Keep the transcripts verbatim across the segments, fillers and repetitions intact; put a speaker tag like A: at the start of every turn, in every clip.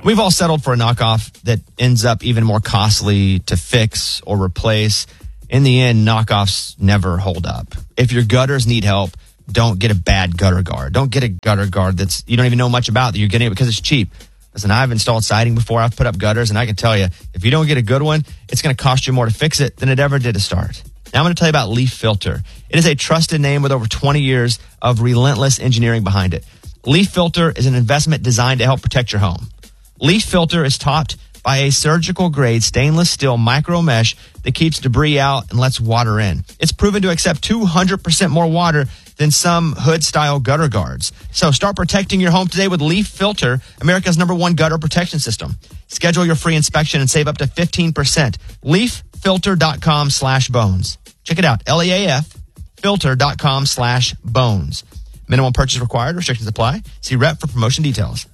A: We've all settled for a knockoff that ends up even more costly to fix or replace. In the end, knockoffs never hold up. If your gutters need help, don't get a bad gutter guard. Don't get a gutter guard that's you don't even know much about, that you're getting it because it's cheap. Listen, I've installed siding before. I've put up gutters, and I can tell you, if you don't get a good one, it's going to cost you more to fix it than it ever did to start. Now I'm going to tell you about Leaf Filter. It is a trusted name with over twenty years of relentless engineering behind it. Leaf Filter is an investment designed to help protect your home. Leaf Filter is topped by a surgical-grade stainless steel micro mesh that keeps debris out and lets water in. It's proven to accept two hundred percent more water than some hood-style gutter guards. So start protecting your home today with Leaf Filter, America's number one gutter protection system. Schedule your free inspection and save up to fifteen percent. leaffilter.com slash bones. Check it out, L E A F, filter.com slash bones. Minimum purchase required. Restrictions apply. See rep for promotion details.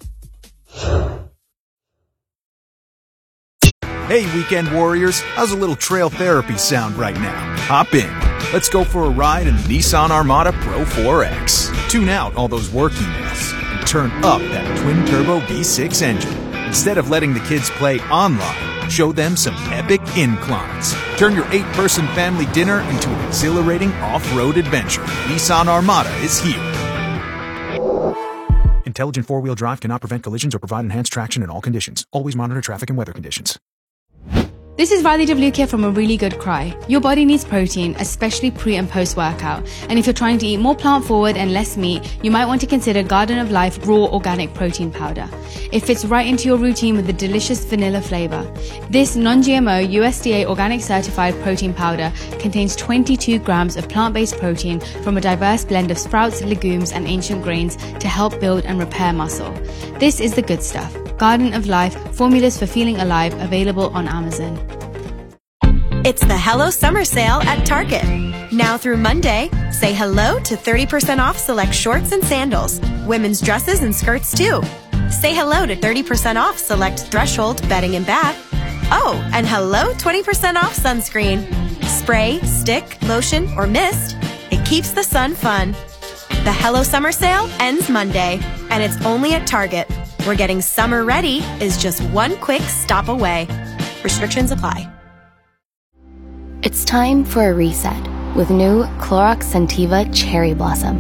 B: Hey, weekend warriors, how's a little trail therapy sound right now? Hop in. Let's go for a ride in the Nissan Armada Pro four X. Tune out all those work emails and turn up that twin-turbo V six engine. Instead of letting the kids play online, show them some epic inclines. Turn your eight-person family dinner into an exhilarating off-road adventure. Nissan Armada is here. Intelligent four-wheel drive cannot prevent collisions or provide enhanced traction in all conditions. Always monitor traffic and weather conditions.
C: This is Riley W. here from A Really Good Cry. Your body needs protein, especially pre and post workout. And if you're trying to eat more plant forward and less meat, you might want to consider Garden of Life Raw Organic Protein Powder. It fits right into your routine with a delicious vanilla flavor. This non-G M O U S D A organic certified protein powder contains twenty-two grams of plant-based protein from a diverse blend of sprouts, legumes, and ancient grains to help build and repair muscle. This is the good stuff. Garden of Life, formulas for feeling alive, available on Amazon.
D: It's the Hello Summer Sale at Target. Now through Monday, say hello to thirty percent off select shorts and sandals, women's dresses and skirts too. Say hello to thirty percent off select Threshold bedding and bath. Oh, and hello twenty percent off sunscreen. Spray, stick, lotion, or mist. It keeps the sun fun. The Hello Summer Sale ends Monday, and it's only at Target, where getting summer ready is just one quick stop away. Restrictions apply.
E: It's time for a reset with new Clorox Scentiva Cherry Blossom.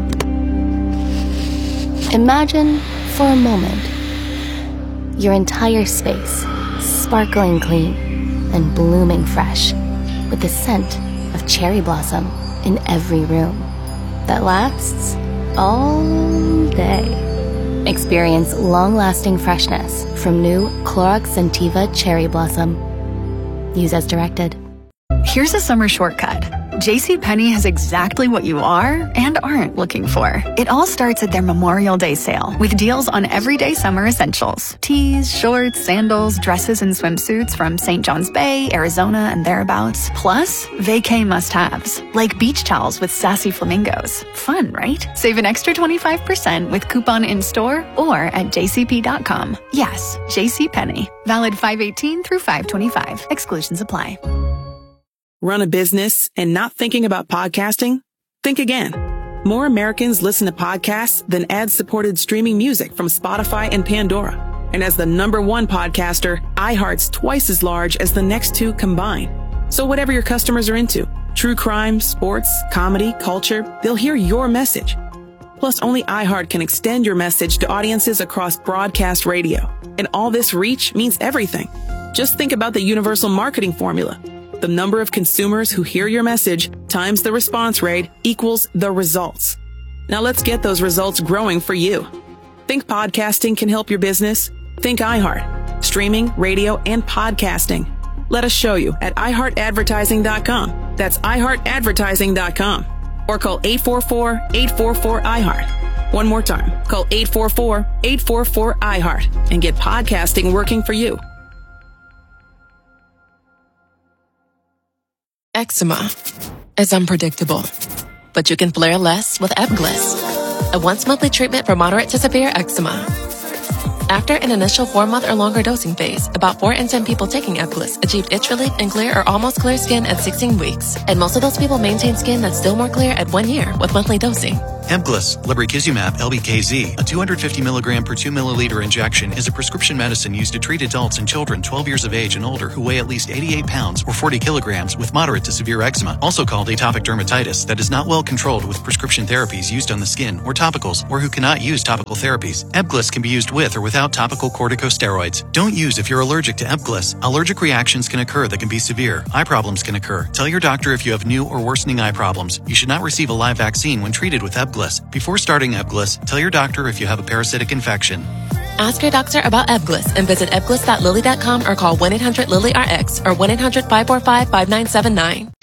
E: Imagine, for a moment, your entire space sparkling clean and blooming fresh with the scent of cherry blossom in every room that lasts all day. Experience long-lasting freshness from new Clorox Scentiva Cherry Blossom. Use as directed.
F: Here's a summer shortcut. JCPenney has exactly what you are and aren't looking for. It all starts at their Memorial Day sale with deals on everyday summer essentials. Tees, shorts, sandals, dresses, and swimsuits from Saint John's Bay, Arizona, and thereabouts. Plus, vacay must-haves, like beach towels with sassy flamingos. Fun, right? Save an extra twenty-five percent with coupon in-store or at j c p dot com. Yes, JCPenney. Valid five eighteen through five twenty-five. Exclusions apply.
G: Run a business and not thinking about podcasting? Think again. More Americans listen to podcasts than ad-supported streaming music from Spotify and Pandora. And as the number one podcaster, iHeart's twice as large as the next two combined. So whatever your customers are into, true crime, sports, comedy, culture, they'll hear your message. Plus, only iHeart can extend your message to audiences across broadcast radio. And all this reach means everything. Just think about the universal marketing formula. The number of consumers who hear your message times the response rate equals the results. Now let's get those results growing for you. Think podcasting can help your business? Think iHeart. Streaming, radio, and podcasting. Let us show you at i heart advertising dot com. That's i heart advertising dot com. Or call eight four four, eight four four, I heart. One more time. Call eight four four, eight four four, I heart and get podcasting working for you.
H: Eczema is unpredictable, but you can flare less with Ebglyss, a once-monthly treatment for moderate to severe eczema. After an initial four-month or longer dosing phase, about four in ten people taking Ebglyss achieved itch relief and clear or almost clear skin at sixteen weeks, and most of those people maintain skin that's still more clear at one year with monthly dosing.
I: Ebglyss, lebrikizumab L B K Z, a two hundred fifty milligram per two milliliter injection, is a prescription medicine used to treat adults and children twelve years of age and older who weigh at least eighty-eight pounds or forty kilograms with moderate to severe eczema, also called atopic dermatitis, that is not well controlled with prescription therapies used on the skin or topicals, or who cannot use topical therapies. Ebglyss can be used with or without topical corticosteroids. Don't use if you're allergic to Ebglyss. Allergic reactions can occur that can be severe. Eye problems can occur. Tell your doctor if you have new or worsening eye problems. You should not receive a live vaccine when treated with Ebglyss. Before starting Ebglyss, tell your doctor if you have a parasitic infection.
H: Ask your doctor about Ebglyss and visit ebglyss dot lilly dot com or call one eight hundred lilly R X or one eight hundred five four five five nine seven nine.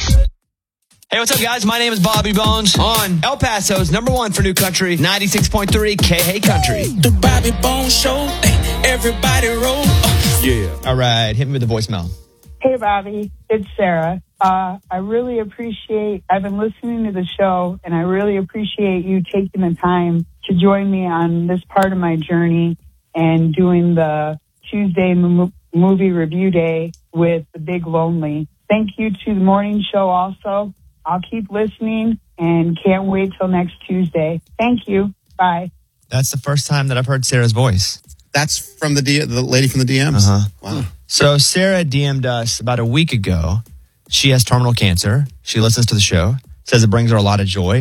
A: Hey, what's up, guys? My name is Bobby Bones on El Paso's number one for New Country, ninety-six point three K H Country.
J: The Bobby Bones Show, everybody roll.
A: Yeah. All right, hit me with the voicemail.
K: Hey, Bobby, it's Sarah. Uh, I really appreciate, I've been listening to the show, and I really appreciate you taking the time to join me on this part of my journey and doing the Tuesday m- movie review day with The Big Lonely. Thank you to the morning show also. I'll keep listening and can't wait till next Tuesday. Thank you. Bye.
A: That's the first time that I've heard Sarah's voice.
L: That's from the D- the lady from the D Ms?
A: Uh-huh.
L: Wow.
A: So Sarah D M'd us about a week ago. She has terminal cancer. She listens to the show, says it brings her a lot of joy.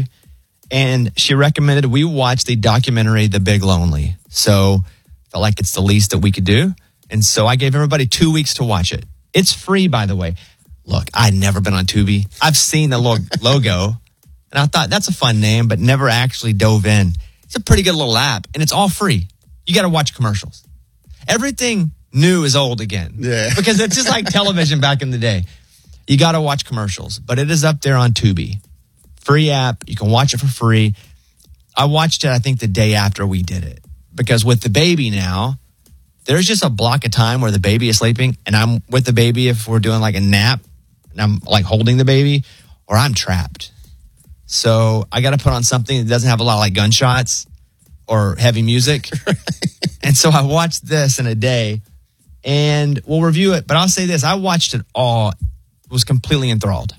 A: And she recommended we watch the documentary, The Big Lonely. So felt like it's the least that we could do. And so I gave everybody two weeks to watch it. It's free, by the way. Look, I'd never been on Tubi. I've seen the lo- logo, and I thought that's a fun name, but never actually dove in. It's a pretty good little app, and it's all free. You got to watch commercials. Everything new is old again.
L: Yeah.
A: Because it's just like television back in the day. You got to watch commercials, but it is up there on Tubi. Free app. You can watch it for free. I watched it, I think, the day after we did it. Because with the baby now, there's just a block of time where the baby is sleeping, and I'm with the baby if we're doing like a nap, and I'm like holding the baby, or I'm trapped. So I got to put on something that doesn't have a lot of like gunshots or heavy music. And so I watched this in a day, and we'll review it. But I'll say this, I watched it all, was completely enthralled.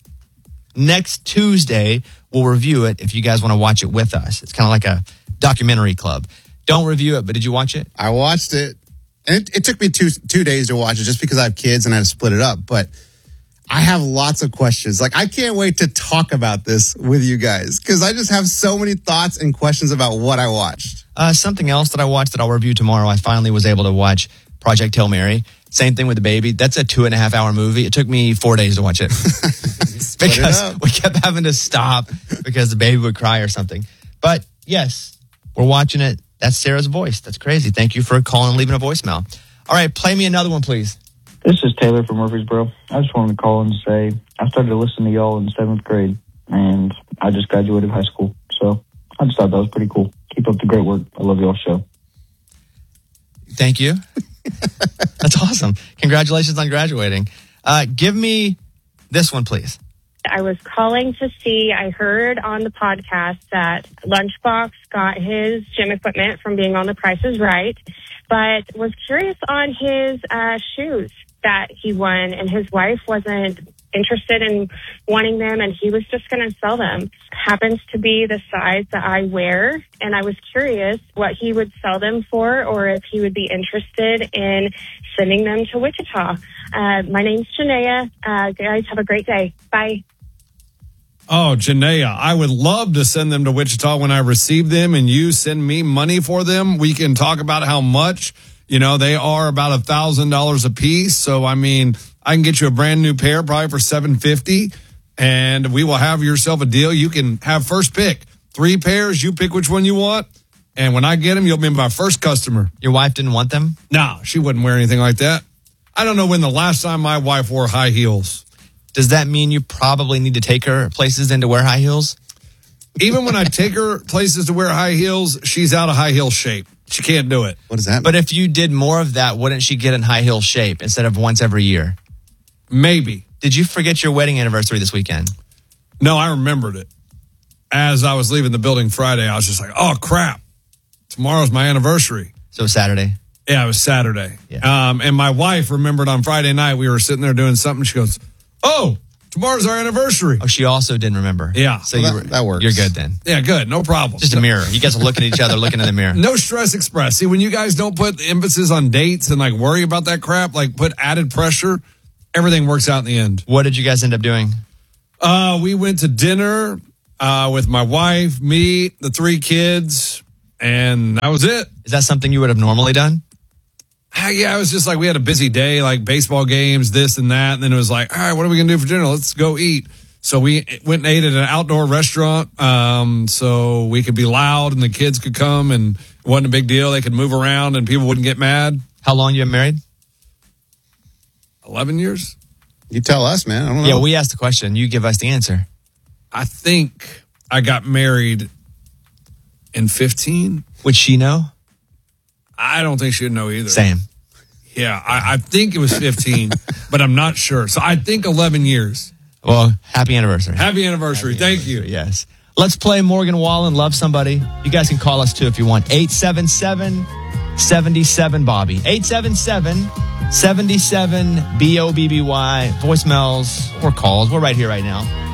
A: Next Tuesday, we'll review it if you guys want to watch it with us. It's kind of like a documentary club. Don't review it, but did you watch it?
L: I watched it. And it, it took me two two days to watch it just because I have kids and I had to split it up. But I have lots of questions. Like, I can't wait to talk about this with you guys because I just have so many thoughts and questions about what I watched.
A: Uh, something else that I watched that I'll review tomorrow, I finally was able to watch Project Hail Mary. Same thing with the baby. That's a two and a half hour movie. It took me four days to watch it because it we kept having to stop because the baby would cry or something. But yes, we're watching it. That's Sarah's voice. That's crazy. Thank you for calling and leaving a voicemail. All right, play me another one, please.
M: This is Taylor from Murfreesboro. I just wanted to call and say I started to listen to y'all in seventh grade, and I just graduated high school. So I just thought that was pretty cool. Keep up the great work. I love y'all's show.
A: Thank you. That's awesome. Congratulations on graduating. Uh, give me this one, please.
N: I was calling to see, I heard on the podcast that Lunchbox got his gym equipment from being on The Price is Right, but was curious on his uh, shoes that he won, and his wife wasn't interested in wanting them, and he was just going to sell them. Happens to be the size that I wear, and I was curious what he would sell them for, or if he would be interested in sending them to Wichita. Uh, my name's Janaea. Uh, guys, have a great day. Bye.
O: Oh, Janaea, I would love to send them to Wichita when I receive them and you send me money for them. We can talk about how much. You know, they are about a thousand dollars a piece. So, I mean, I can get you a brand new pair probably for seven hundred fifty dollars, and we will have yourself a deal. You can have first pick. Three pairs, you pick which one you want. And when I get them, you'll be my first customer.
A: Your wife didn't want them?
O: No, she wouldn't wear anything like that. I don't know when the last time my wife wore high heels.
A: Does that mean you probably need to take her places and to wear high heels?
O: Even when I take her places to wear high heels, she's out of high heel shape. She can't do it.
L: What does that mean?
A: But if you did more of that, wouldn't she get in high heel shape instead of once every year?
O: Maybe.
A: Did you forget your wedding anniversary this weekend?
O: No, I remembered it. As I was leaving the building Friday, I was just like, oh, crap. Tomorrow's my anniversary.
A: So Saturday?
O: Yeah, it was Saturday.
A: Yeah.
O: Um, and my wife remembered on Friday night, we were sitting there doing something. She goes, oh, Tomorrow's our anniversary.
A: Oh, she also didn't remember.
O: Yeah.
A: So
L: Well,
A: you
L: that-
A: were,
L: that works.
A: You're good then.
O: Yeah, good. No problem.
A: Just a mirror. You guys are looking at each other, looking in the mirror.
O: No stress express. See, when you guys don't put emphasis on dates and like worry about that crap, like put added pressure, everything works out in the end.
A: What did you guys end up doing?
O: Uh, we went to dinner uh, with my wife, me, the three kids, and that was it.
A: Is that something you would have normally done?
O: Ah, yeah, it was just like we had a busy day, like baseball games, this and that. And then it was like, all right, what are we going to do for dinner? Let's go eat. So we went and ate at an outdoor restaurant um, so we could be loud and the kids could come and it wasn't a big deal. They could move around and people wouldn't get mad.
A: How long you been married?
O: eleven years?
L: You tell us, man. I don't know.
A: Yeah, we asked the question. You give us the answer.
O: I think I got married in fifteen.
A: Would she know?
O: I don't think she'd know either.
A: Same.
O: Yeah, I, I think it was fifteen, but I'm not sure. So I think eleven years.
A: Well, happy anniversary.
O: Happy anniversary.
A: Happy
O: Thank
A: anniversary,
O: you.
A: Yes. Let's play Morgan Wallen, Love Somebody. You guys can call us too if you want. eight seven seven, seven seven, Bobby. eight seven seven, seven seven, B O B B Y. Voicemails or calls. We're right here right now.